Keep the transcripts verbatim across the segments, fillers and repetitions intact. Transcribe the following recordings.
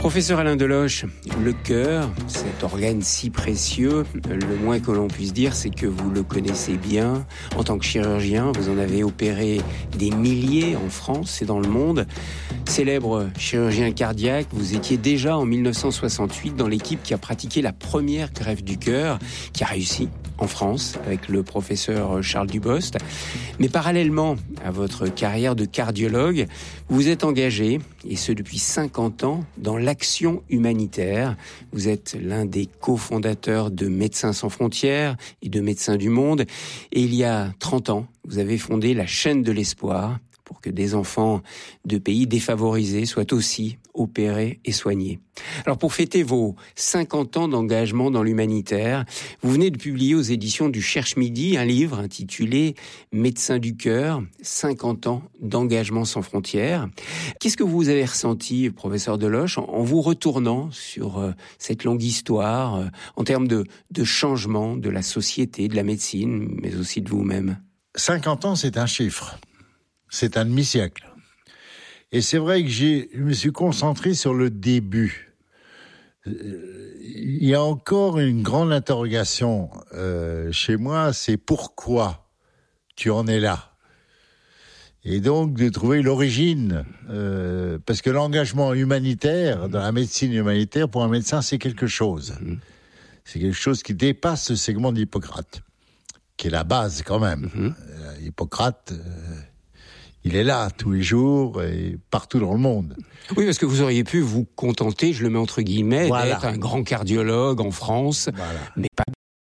Professeur Alain Deloche, le cœur, cet organe si précieux, le moins que l'on puisse dire, c'est que vous le connaissez bien. En tant que chirurgien, vous en avez opéré des milliers en France et dans le monde. Célèbre chirurgien cardiaque, vous étiez déjà en mille neuf cent soixante-huit dans l'équipe qui a pratiqué la première greffe du cœur, qui a réussi en France avec le professeur Charles Dubost. Mais parallèlement à votre carrière de cardiologue, vous vous êtes engagé, et ce depuis cinquante ans, dans l'action humanitaire. Vous êtes l'un des cofondateurs de Médecins sans frontières et de Médecins du monde. Et il y a trente ans, vous avez fondé la chaîne de l'espoir pour que des enfants de pays défavorisés soient aussi opérés et soignés. Alors pour fêter vos cinquante ans d'engagement dans l'humanitaire, vous venez de publier aux éditions du Cherche Midi un livre intitulé « Médecins du cœur, cinquante ans d'engagement sans frontières ». Qu'est-ce que vous avez ressenti, professeur Deloche, en, en vous retournant sur euh, cette longue histoire, euh, en termes de, de changement de la société, de la médecine, mais aussi de vous-même ? cinquante ans, c'est un chiffre. C'est un demi-siècle. Et c'est vrai que j'ai, je me suis concentré sur le début. Il y a encore une grande interrogation euh, chez moi, c'est pourquoi tu en es là. Et donc de trouver l'origine, euh, parce que l'engagement humanitaire, dans la médecine humanitaire, pour un médecin, c'est quelque chose. C'est quelque chose qui dépasse ce segment d'Hippocrate, qui est la base quand même. Mm-hmm. Hippocrate... Euh, Il est là tous les jours et partout dans le monde. Oui, parce que vous auriez pu vous contenter, je le mets entre guillemets, voilà. d'être un grand cardiologue en France, voilà. mais pas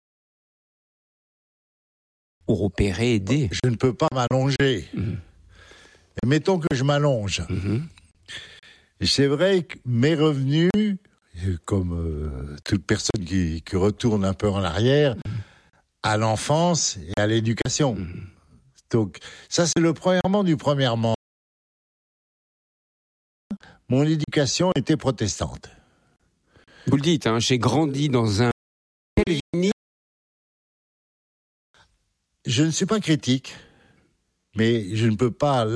pour opérer, aider. Je ne peux pas m'allonger. Mmh. Mettons que je m'allonge. Mmh. C'est vrai que mes revenus, comme euh, toute personne qui, qui retourne un peu en arrière, mmh. à l'enfance et à l'éducation. Mmh. Donc, ça, c'est le premièrement du premièrement. Mon éducation était protestante. Vous le dites, hein, j'ai grandi dans un... Je ne suis pas critique, mais je ne peux pas...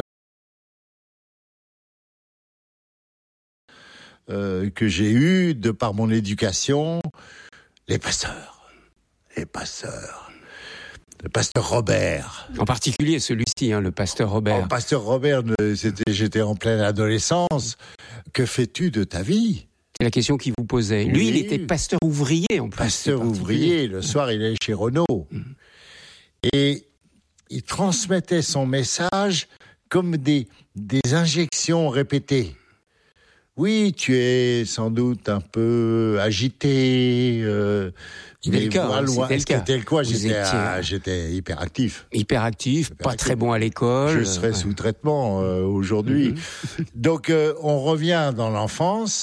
Euh, que j'ai eu, de par mon éducation, les pasteurs. Les pasteurs. Le pasteur Robert. En particulier celui-ci, hein, le pasteur Robert. Le pasteur Robert, c'était, j'étais en pleine adolescence. Que fais-tu de ta vie ? C'est la question qu'il vous posait. Oui. Lui, il était pasteur ouvrier en plus. Pasteur ouvrier, le soir il allait chez Renault. Mmh. Et il transmettait son message comme des, des injections répétées. Oui, tu es sans doute un peu agité. Euh, C'était le cas. Hein, c'était le cas. C'était le cas. J'étais, étiez... ah, j'étais hyperactif. Hyperactif, hyperactif, pas très bon à l'école. Je serais ouais. sous traitement euh, aujourd'hui. Mm-hmm. Donc, euh, on revient dans l'enfance,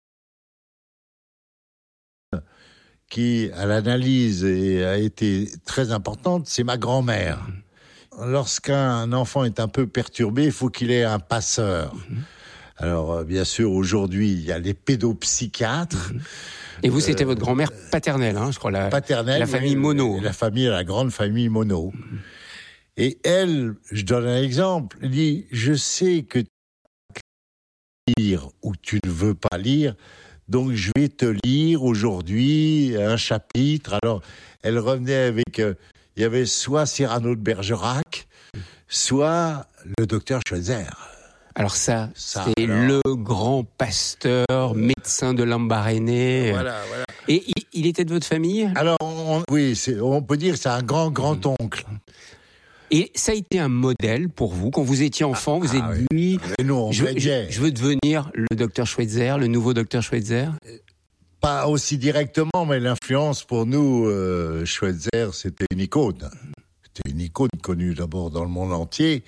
qui, à l'analyse, a été très importante. C'est ma grand-mère. Mm-hmm. Lorsqu'un enfant est un peu perturbé, il faut qu'il ait un passeur. Mm-hmm. Alors, bien sûr, aujourd'hui, il y a les pédopsychiatres. Et vous, c'était euh, votre grand-mère paternelle, hein, je crois, la, paternelle, la famille Monod. La famille, la grande famille Monod. Mm-hmm. Et elle, je donne un exemple, elle dit, je sais que tu veux lire ou tu ne veux pas lire, donc je vais te lire aujourd'hui un chapitre. Alors, elle revenait avec, euh, il y avait soit Cyrano de Bergerac, soit le docteur Schweitzer. Alors ça, ça c'est alors... le grand pasteur, médecin de Lambaréné. Voilà, voilà. Et il, il était de votre famille ? Alors, on, oui, c'est, on peut dire que c'est un grand, grand-oncle. Et ça a été un modèle pour vous, quand vous étiez enfant, ah, vous êtes ah, dit, oui. nous, je, je, je veux devenir le docteur Schweitzer, le nouveau docteur Schweitzer ? Pas aussi directement, mais l'influence pour nous, euh, Schweitzer, c'était une icône. C'était une icône connue d'abord dans le monde entier.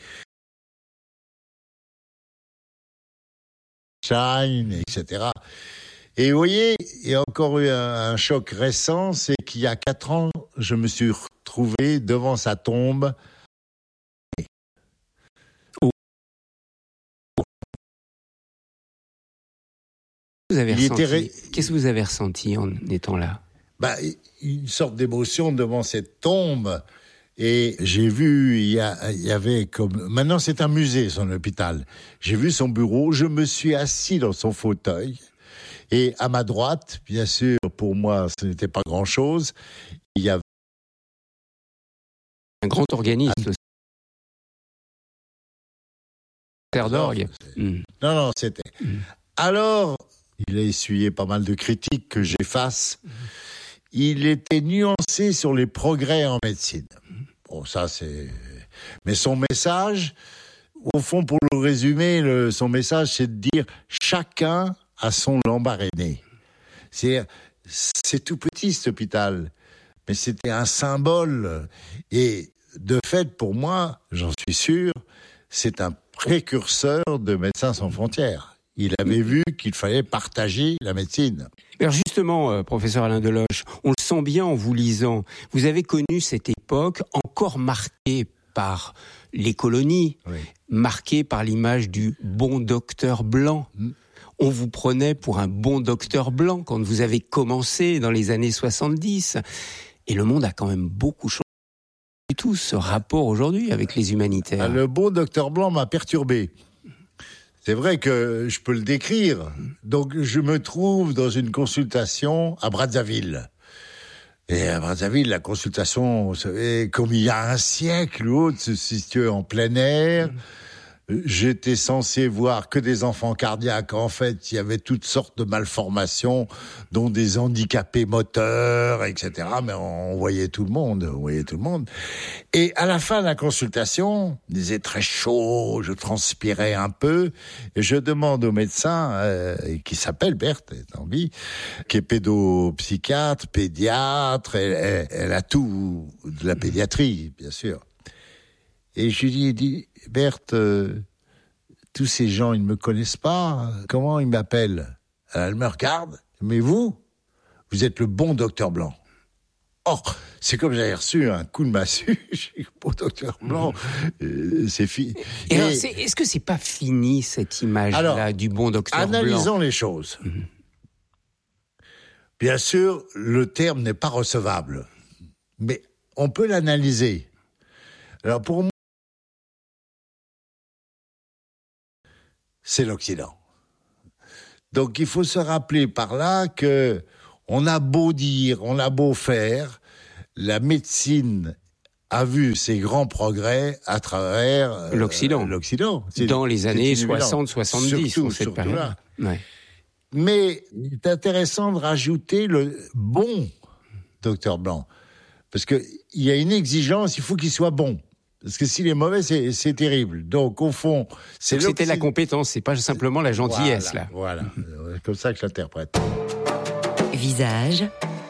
Shine, et cetera. Et vous voyez, il y a encore eu un, un choc récent, c'est qu'il y a quatre ans, je me suis retrouvé devant sa tombe. Oh. Vous avez ressenti, ré... Qu'est-ce que vous avez ressenti en étant là ? Bah, une sorte d'émotion devant cette tombe. Et j'ai vu, il y, a, il y avait comme... Maintenant, c'est un musée, son hôpital. J'ai vu son bureau, je me suis assis dans son fauteuil. Et à ma droite, bien sûr, pour moi, ce n'était pas grand-chose. Il y avait un grand organiste, un... terre d'orgue. Mmh. Non, non, c'était... Mmh. Alors, il a essuyé pas mal de critiques que j'efface. Mmh. Il était nuancé sur les progrès en médecine. Bon, ça, c'est... Mais son message, au fond, pour le résumer, le... son message, c'est de dire « chacun a son Lambaréné ». C'est... c'est tout petit, cet hôpital. Mais c'était un symbole. Et de fait, pour moi, j'en suis sûr, c'est un précurseur de Médecins sans frontières. Il avait vu qu'il fallait partager la médecine. Alors justement, euh, professeur Alain Deloche, on le sent bien en vous lisant. Vous avez connu cette époque encore marquée par les colonies, oui. marquée par l'image du bon docteur blanc. Mmh. On vous prenait pour un bon docteur blanc quand vous avez commencé dans les années soixante-dix. Et le monde a quand même beaucoup changé. Du tout ce rapport aujourd'hui avec les humanitaires. Ah, le bon docteur blanc m'a perturbé. C'est vrai que je peux le décrire. Donc, je me trouve dans une consultation à Brazzaville. Et à Brazzaville, la consultation, vous savez, comme il y a un siècle ou autre, se situe en plein air. J'étais censé voir que des enfants cardiaques. En fait, il y avait toutes sortes de malformations, dont des handicapés moteurs, et cetera. Mais on voyait tout le monde, on voyait tout le monde. Et à la fin de la consultation, il faisait très chaud, je transpirais un peu, et je demande au médecin, euh, qui s'appelle Berthe, est en vie, qui est pédopsychiatre, pédiatre, elle, elle, elle a tout de la pédiatrie, bien sûr. Et je lui dis, dis Berthe, euh, tous ces gens, ils ne me connaissent pas. Comment ils m'appellent? Elle me regarde. Mais vous, vous êtes le bon docteur Blanc. Oh, c'est comme j'avais reçu un coup de massue. Je suis le bon docteur Blanc. Euh, c'est fini. Et, Et alors, c'est, est-ce que c'est pas fini, cette image-là alors, du bon docteur Blanc? Analysons les choses. Mmh. Bien sûr, le terme n'est pas recevable. Mais on peut l'analyser. Alors, pour moi, c'est l'Occident. Donc il faut se rappeler par là que on a beau dire, on a beau faire, la médecine a vu ses grands progrès à travers euh, l'Occident. l'Occident. C'est, dans les années soixante soixante-dix, surtout, cette surtout période. Là. Ouais. Mais il est intéressant de rajouter le bon docteur Blanc. Parce qu'il y a une exigence, il faut qu'il soit bon. Parce que s'il est mauvais, c'est, c'est terrible. Donc, au fond, c'est Donc, c'était la compétence, c'est pas simplement la gentillesse, voilà, là. Voilà, c'est comme ça que je l'interprète. Visage.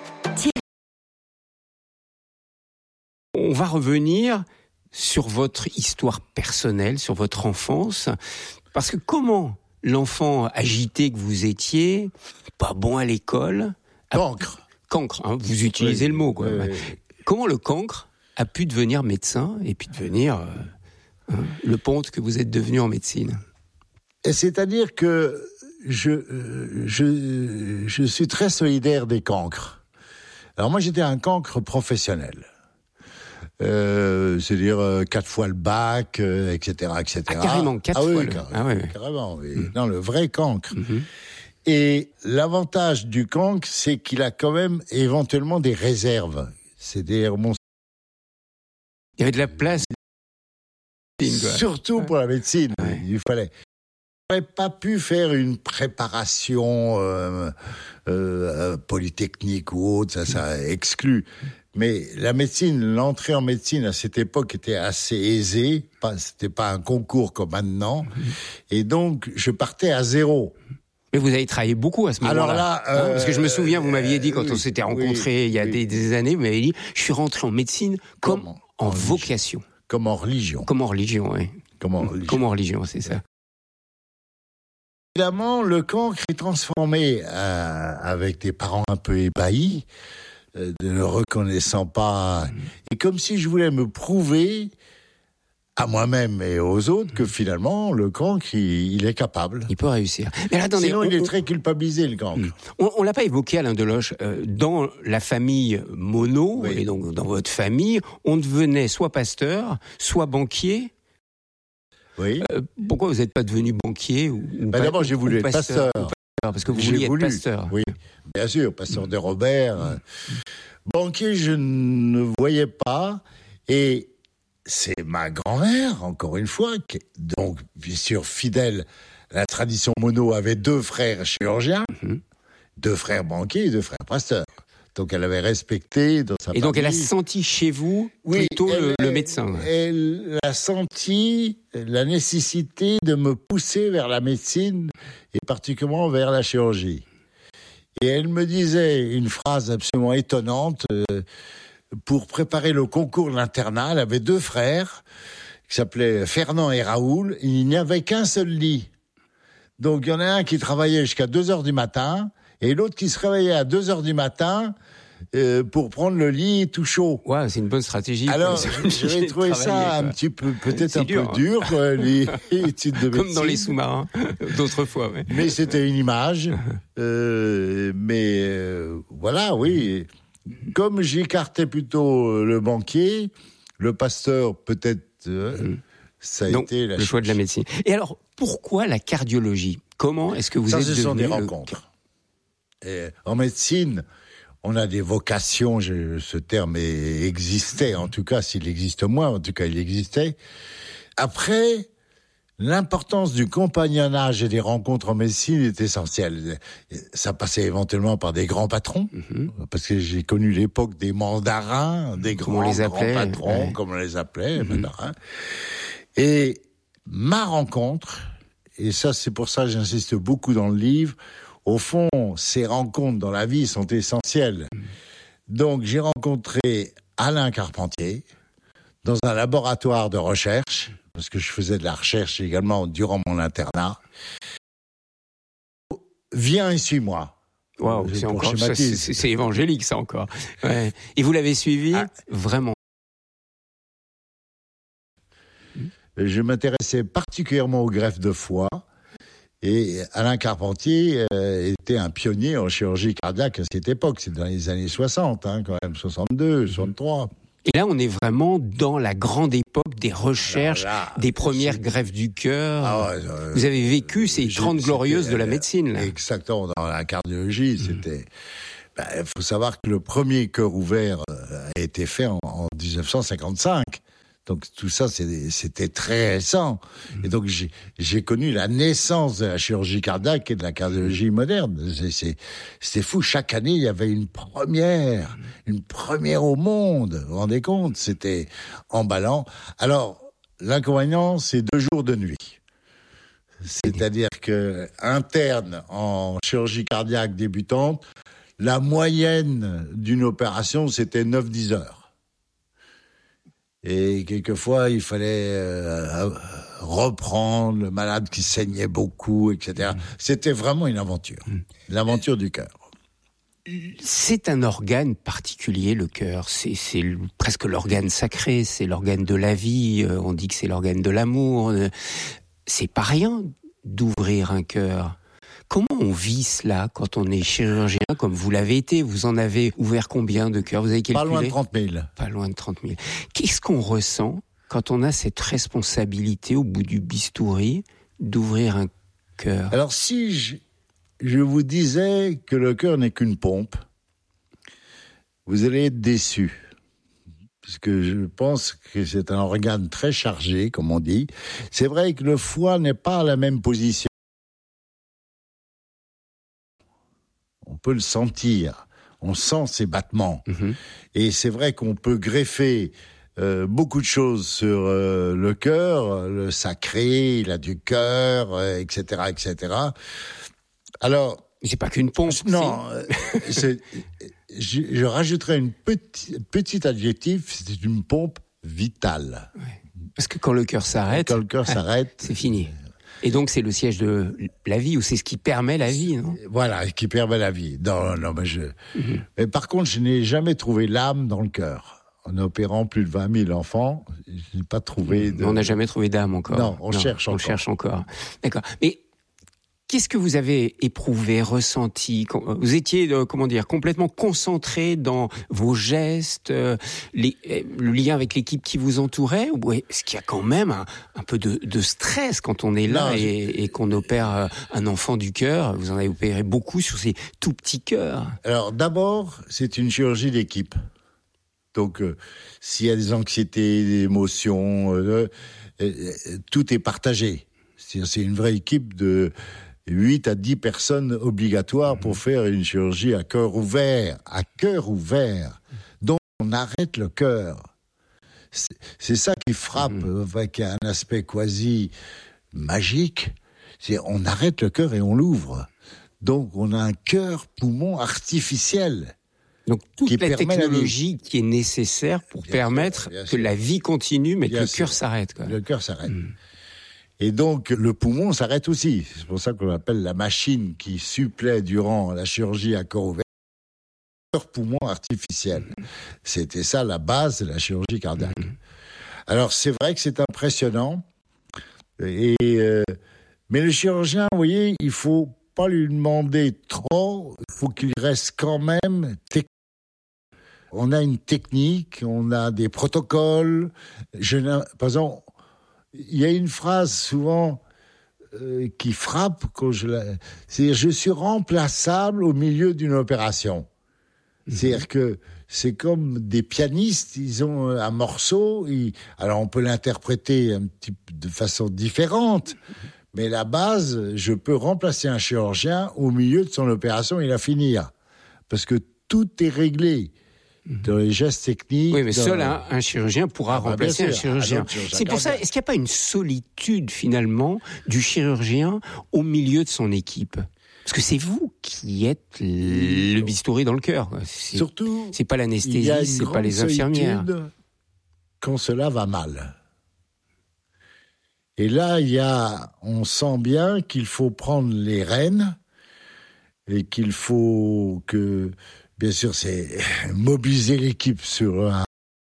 On va revenir sur votre histoire personnelle, sur votre enfance. Parce que comment l'enfant agité que vous étiez, pas bon à l'école... Cancre. A... Cancre, hein, vous utilisez oui, le mot, quoi. Oui, oui. Comment le cancre a pu devenir médecin et puis devenir euh, hein, le ponte que vous êtes devenu en médecine? Et c'est-à-dire que je, euh, je, je suis très solidaire des cancres. Alors moi, j'étais un cancre professionnel. Euh, c'est-à-dire euh, quatre fois le bac, euh, et cetera, et cetera. Ah, carrément, quatre ah, fois oui, le... carrément, ah, oui, oui. carrément, oui. Mmh. Non, le vrai cancre. Mmh. Et l'avantage du cancre, c'est qu'il a quand même éventuellement des réserves. C'est-à-dire, mon il y avait de la place. Surtout pour la médecine. Ouais. Il fallait. Je n'aurais pas pu faire une préparation euh, euh, polytechnique ou autre, ça, ça exclut. Mais la médecine, l'entrée en médecine à cette époque était assez aisée. Pas, c'était pas un concours comme maintenant. Et donc, je partais à zéro. Mais vous avez travaillé beaucoup à ce moment-là. Alors là, euh, hein, parce que je me souviens, vous m'aviez dit quand oui, on s'était rencontrés oui, il y a oui. des, des années, vous m'avez dit, je suis rentré en médecine comme, comme en, en vocation. Comme en religion. Comme en religion, oui. Comme en religion. Comme en religion, c'est ça. Évidemment, le cancre est transformé euh, avec des parents un peu ébahis, euh, ne le reconnaissant pas. Mmh. Et comme si je voulais me prouver à moi-même et aux autres que finalement, le cancre, il, il est capable. Il peut réussir. Mais là, attendez, sinon, on, il est on, très culpabilisé, le cancre. On, on l'a pas évoqué, Alain Deloche. Euh, dans la famille mono, oui. et donc dans votre famille, on devenait soit pasteur, soit banquier. Oui. Euh, pourquoi vous n'êtes pas devenu banquier ou, ou bah pas, D'abord, j'ai voulu être pasteur. pasteur. parce que vous J'ai vouliez voulu, être pasteur. Oui, bien sûr, pasteur de Robert. Mmh. Banquier, je ne voyais pas. Et c'est ma grand-mère, encore une fois, qui, donc, bien sûr, fidèle à la tradition mono, avait deux frères chirurgiens, mmh. deux frères banquiers et deux frères pasteurs. Donc, elle avait respecté dans sa Et famille. donc, elle a senti chez vous oui, plutôt le, elle, le médecin. Ouais. Elle a senti la nécessité de me pousser vers la médecine et particulièrement vers la chirurgie. Et elle me disait une phrase absolument étonnante. Euh, pour préparer le concours de l'internat, elle avait deux frères qui s'appelaient Fernand et Raoul. Et il n'y avait qu'un seul lit. Donc, il y en a un qui travaillait jusqu'à deux heures du matin et l'autre qui se réveillait à deux heures du matin euh, pour prendre le lit tout chaud. Ouais, c'est une bonne stratégie. Alors, j'avais trouvé ça quoi. un petit peu, peut-être c'est un dur, peu hein. dur, quoi, les études de médecine. Comme dans les sous-marins d'autrefois. Ouais. Mais c'était une image. Euh, mais euh, voilà, oui. Comme j'écartais plutôt le banquier, le pasteur, peut-être, euh, mmh. ça a Donc, été la le choix de la médecine. Et alors, pourquoi la cardiologie ? Comment est-ce que vous ça, êtes ce devenu sont des le... rencontres. Et en médecine, on a des vocations, je, ce terme existait, en tout cas, s'il existe moins, en tout cas, il existait. Après, l'importance du compagnonnage et des rencontres en médecine est essentielle. Ça passait éventuellement par des grands patrons, mm-hmm. parce que j'ai connu l'époque des mandarins, des grands, les appelait, grands patrons, ouais. comme on les appelait, mm-hmm. mandarins. Et ma rencontre, et ça c'est pour ça que j'insiste beaucoup dans le livre, au fond, ces rencontres dans la vie sont essentielles. Donc, j'ai rencontré Alain Carpentier dans un laboratoire de recherche, parce que je faisais de la recherche également durant mon internat. Viens et suis-moi. Waouh, c'est encore ça, c'est, c'est évangélique ça encore. Ouais. Et vous l'avez suivi ah. vraiment. Je m'intéressais particulièrement aux greffes de foie. Et Alain Carpentier euh, était un pionnier en chirurgie cardiaque à cette époque. C'est dans les années soixante, hein, quand même, soixante-deux, soixante-trois. Et là, on est vraiment dans la grande époque des recherches, là, là, des premières c'est... greffes du cœur. Ah ouais, euh, Vous avez vécu ces trente glorieuses de la médecine, là. Exactement, dans la cardiologie, mmh. c'était... Il ben, faut savoir que le premier cœur ouvert a été fait en, en dix-neuf cent cinquante-cinq. Donc tout ça, c'était très récent. Et donc j'ai, j'ai connu la naissance de la chirurgie cardiaque et de la cardiologie moderne. C'est, c'est, c'était fou. Chaque année, il y avait une première, une première au monde. Vous vous rendez compte ? C'était emballant. Alors, l'inconvénient, c'est deux jours de nuit. C'est-à-dire que interne en chirurgie cardiaque débutante, la moyenne d'une opération, c'était neuf à dix heures. Et quelquefois, il fallait euh, reprendre le malade qui saignait beaucoup, et cetera. Mmh. C'était vraiment une aventure, mmh. l'aventure du cœur. C'est un organe particulier, le cœur. C'est, c'est presque l'organe sacré, c'est l'organe de la vie. On dit que c'est l'organe de l'amour. C'est pas rien d'ouvrir un cœur. Comment on vit cela quand on est chirurgien, comme vous l'avez été ? Vous en avez ouvert combien de cœurs ? Vous avez calculé ? Pas loin de trente mille. Pas loin de trente mille. Qu'est-ce qu'on ressent quand on a cette responsabilité au bout du bistouri d'ouvrir un cœur ? Alors si je, je vous disais que le cœur n'est qu'une pompe, vous allez être déçus. Parce que je pense que c'est un organe très chargé, comme on dit. C'est vrai que le foie n'est pas à la même position. On peut le sentir, on sent ses battements. Mmh. Et c'est vrai qu'on peut greffer euh, beaucoup de choses sur euh, le cœur, le sacré, il a du cœur, euh, et cetera, et cetera. Alors, c'est pas qu'une pompe. Non, c'est... c'est, je, je rajouterais une petite petit adjectif, c'est une pompe vitale. Ouais. Parce que quand le cœur s'arrête, quand le cœur ah, s'arrête, c'est fini. Et donc, c'est le siège de la vie, ou c'est ce qui permet la vie, non ? Voilà, qui permet la vie. Non, non, mais je... Mm-hmm. Mais par contre, je n'ai jamais trouvé l'âme dans le cœur. En opérant plus de vingt mille enfants, je n'ai pas trouvé de... On n'a jamais trouvé d'âme encore. Non, on non, cherche on encore. On cherche encore. D'accord. Mais Qu'est-ce que vous avez éprouvé, ressenti ? Vous étiez, euh, comment dire, complètement concentré dans vos gestes, euh, les, euh, le lien avec l'équipe qui vous entourait, ou est-ce qu'il y a quand même un, un peu de, de stress quand on est là non, et, et qu'on opère euh, un enfant du cœur ? Vous en avez opéré beaucoup sur ces tout petits cœurs. Alors d'abord, c'est une chirurgie d'équipe. Donc, euh, s'il y a des anxiétés, des émotions, euh, euh, tout est partagé. C'est-à-dire, c'est une vraie équipe de huit à dix personnes obligatoires pour faire une chirurgie à cœur ouvert, à cœur ouvert. Donc, on arrête le cœur. C'est, c'est ça qui frappe, mmh. avec un aspect quasi magique. C'est on arrête le cœur et on l'ouvre. Donc, on a un cœur-poumon artificiel. Donc, toute la technologie la qui est nécessaire pour bien permettre sûr, que sûr. la vie continue, mais bien que le cœur s'arrête. Quoi. Le cœur s'arrête. Mmh. Et donc, le poumon s'arrête aussi. C'est pour ça qu'on l'appelle la machine qui supplée durant la chirurgie à cœur ouvert. Cœur-poumon artificiel. C'était ça la base de la chirurgie cardiaque. Alors, c'est vrai que c'est impressionnant. Et, euh, mais le chirurgien, vous voyez, il faut pas lui demander trop. Il faut qu'il reste quand même technique. On a une technique, on a des protocoles. Je, par exemple, il y a une phrase souvent euh, qui frappe quand je la... C'est-à-dire, je suis remplaçable au milieu d'une opération. Mmh. C'est-à-dire que c'est comme des pianistes, ils ont un morceau, ils... alors on peut l'interpréter un petit peu de façon différente, mais la base, je peux remplacer un chirurgien au milieu de son opération et la finir. Parce que tout est réglé. Dans les gestes techniques. Oui, mais dans... seul un, un chirurgien pourra ah, remplacer un chirurgien. Ah, c'est pour ça, est-ce qu'il n'y a pas une solitude, finalement, du chirurgien au milieu de son équipe ? Parce que c'est vous qui êtes le bistouri dans le cœur. C'est, Surtout, c'est pas l'anesthésie, c'est pas les infirmières. Quand cela va mal. Et là, il y a, on sent bien qu'il faut prendre les rênes et qu'il faut que... Bien sûr, c'est mobiliser l'équipe sur un...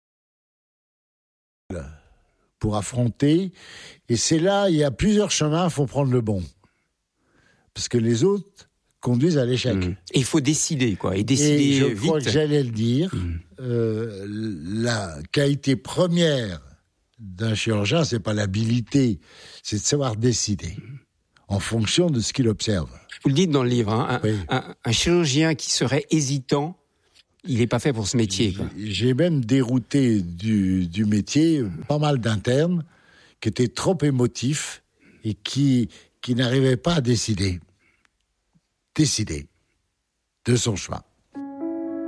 pour affronter. Et c'est là, il y a plusieurs chemins, il faut prendre le bon. Parce que les autres conduisent à l'échec. Mmh. Et il faut décider, quoi. Et décider et je vite. crois que j'allais le dire, mmh. euh, la qualité première d'un chirurgien, c'est pas l'habilité, c'est de savoir décider en fonction de ce qu'il observe. Vous le dites dans le livre, hein, un, oui. un, un chirurgien qui serait hésitant, il n'est pas fait pour ce métier. Quoi. J'ai même dérouté du, du métier pas mal d'internes qui étaient trop émotifs et qui, qui n'arrivaient pas à décider. Décider de son choix.